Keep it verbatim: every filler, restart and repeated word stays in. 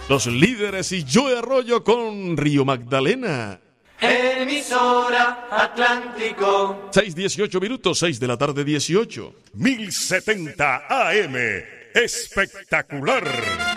Los Líderes y Joe Arroyo con Río Magdalena. Emisora Atlántico. seis dieciocho minutos, seis de la tarde dieciocho. mil setenta A M. Espectacular.